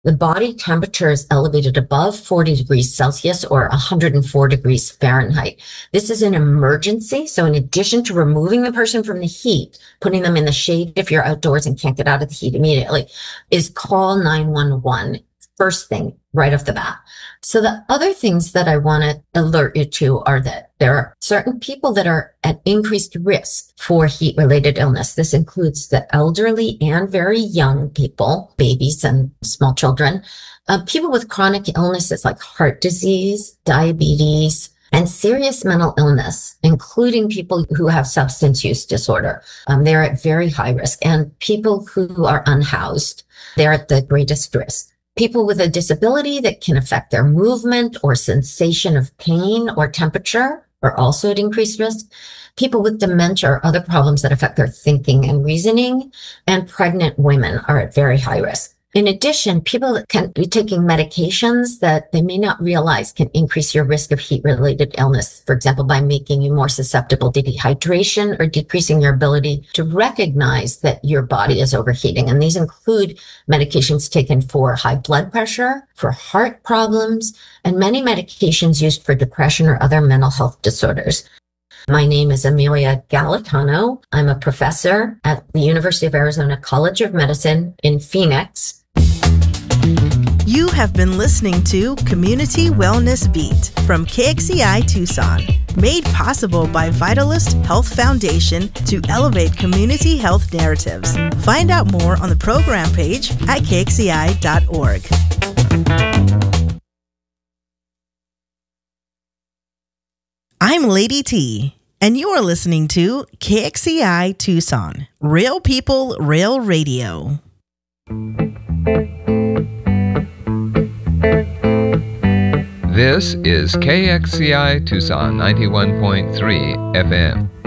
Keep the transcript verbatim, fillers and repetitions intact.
The body temperature is elevated above forty degrees Celsius or one hundred four degrees Fahrenheit. This is an emergency. So in addition to removing the person from the heat, putting them in the shade if you're outdoors and can't get out of the heat immediately, is call nine one one. First thing right off the bat. So the other things that I want to alert you to are that there are certain people that are at increased risk for heat-related illness. This includes the elderly and very young people, babies and small children, uh, people with chronic illnesses like heart disease, diabetes, and serious mental illness, including people who have substance use disorder. Um, they're at very high risk. And people who are unhoused, they're at the greatest risk. People with a disability that can affect their movement or sensation of pain or temperature are also at increased risk. People with dementia or other problems that affect their thinking and reasoning, and pregnant women are at very high risk. In addition, people that can be taking medications that they may not realize can increase your risk of heat-related illness, for example, by making you more susceptible to dehydration or decreasing your ability to recognize that your body is overheating. And these include medications taken for high blood pressure, for heart problems, and many medications used for depression or other mental health disorders. My name is Amelia Galatano. I'm a professor at the University of Arizona College of Medicine in Phoenix. You have been listening to Community Wellness Beat from K X C I Tucson, made possible by Vitalist Health Foundation to elevate community health narratives. Find out more on the program page at K X C I dot org. I'm Lady T, and you're listening to K X C I Tucson, Real People, Real Radio. This is K X C I Tucson ninety-one point three F M.